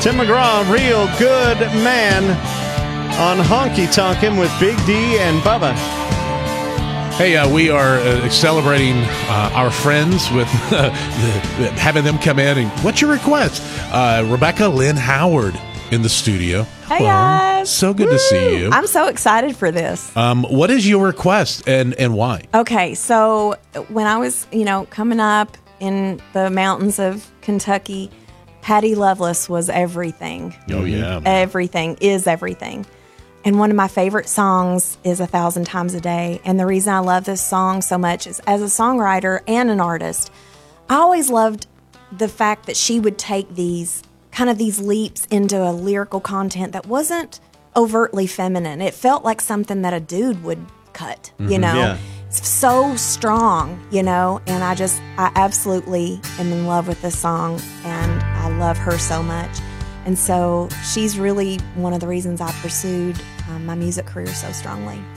Tim McGraw, Real Good Man on Honky Tonkin' with Big D and Bubba. Hey, we are celebrating our friends with having them come in. And what's your request? Rebecca Lynn Howard in the studio. Hey, guys. So good to see you. I'm so excited for this. What is your request and why? Okay, so when I was, coming up in the mountains of Kentucky, Patty Loveless was everything. Oh, yeah. Everything is everything. And one of my favorite songs is 1,000 Times a Day. And the reason I love this song so much is as a songwriter and an artist, I always loved the fact that she would take these leaps into a lyrical content that wasn't overtly feminine. It felt like something that a dude would cut, Yeah. It's so strong, and I absolutely am in love with this song, and I love her so much. And so she's really one of the reasons I pursued my music career so strongly.